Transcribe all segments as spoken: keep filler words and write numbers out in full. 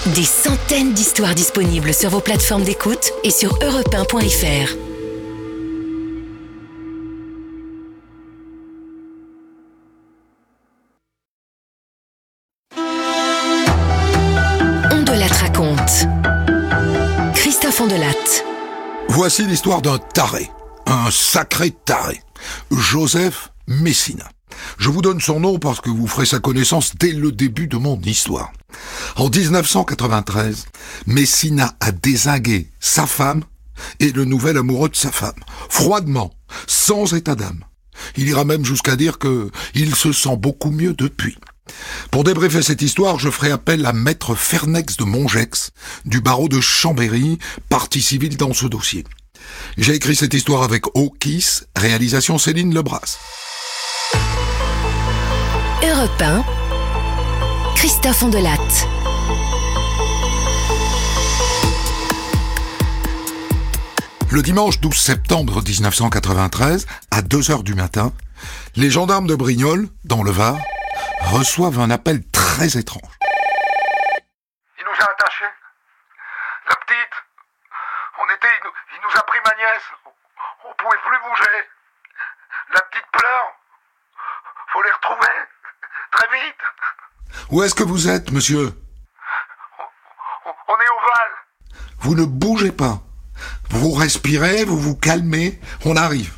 Des centaines d'histoires disponibles sur vos plateformes d'écoute et sur europe un point f r. On de Latte raconte. Christophe Ondelatte. Voici l'histoire d'un taré, un sacré taré, Joseph Messina. Je vous donne son nom parce que vous ferez sa connaissance dès le début de mon histoire. En dix-neuf cent quatre-vingt-treize, Messina a dézingué sa femme et le nouvel amoureux de sa femme, froidement, sans état d'âme. Il ira même jusqu'à dire que il se sent beaucoup mieux depuis. Pour débriefer cette histoire, je ferai appel à maître Fernex de Mongex, du barreau de Chambéry, partie civile dans ce dossier. J'ai écrit cette histoire avec O'Kiss, réalisation Céline Lebras. Europe un, Christophe Ondelatte. Le dimanche douze septembre dix-neuf cent quatre-vingt-treize, à deux heures du matin, les gendarmes de Brignoles, dans le Var, reçoivent un appel très étrange. Il nous a attachés. La petite. On était... Il nous, il nous a pris ma nièce. On pouvait plus bouger. La petite pleure. Faut les retrouver. Très vite. Où est-ce que vous êtes, monsieur ? On, on, on est au Val. Vous ne bougez pas. Vous respirez, vous vous calmez, on arrive.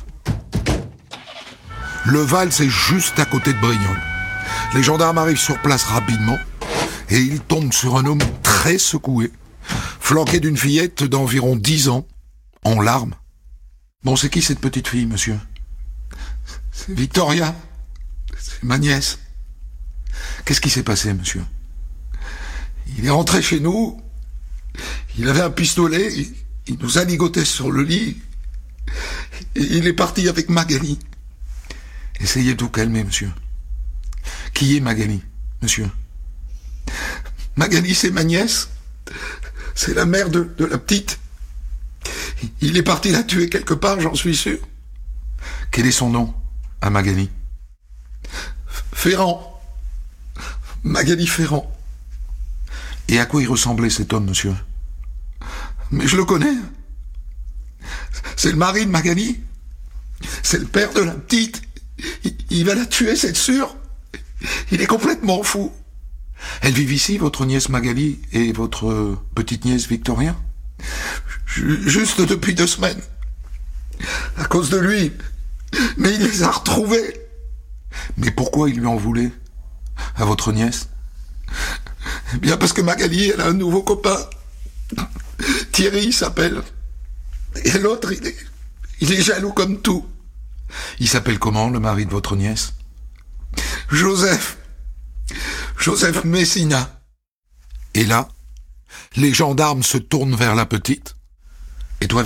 Le Val, c'est juste à côté de Brignoles. Les gendarmes arrivent sur place rapidement et ils tombent sur un homme très secoué, flanqué d'une fillette d'environ dix ans, en larmes. Bon, c'est qui cette petite fille, monsieur ? C'est Victoria. C'est ma nièce. Qu'est-ce qui s'est passé, monsieur ? Il est rentré chez nous, il avait un pistolet, il, il nous a ligotés sur le lit, et il est parti avec Magali. Essayez de vous calmer, monsieur. Qui est Magali, monsieur ? Magali, c'est ma nièce. C'est la mère de, de la petite. Il est parti la tuer quelque part, j'en suis sûr. Quel est son nom, à Magali ? Ferrand. Magali Ferrand. Et à quoi il ressemblait cet homme, monsieur ? Mais je le connais. C'est le mari de Magali. C'est le père de la petite. Il, il va la tuer, c'est sûr. Il est complètement fou. Elle vit ici, votre nièce Magali, et votre petite nièce Victoria ? Juste depuis deux semaines. À cause de lui. Mais il les a retrouvés. Mais pourquoi il lui en voulait ? À votre nièce ? Eh bien parce que Magali, elle a un nouveau copain. Thierry, il s'appelle. Et l'autre, il est, il est jaloux comme tout. Il s'appelle comment, le mari de votre nièce ? Joseph. Joseph Messina. Et là, les gendarmes se tournent vers la petite. Et toi, Victoria ?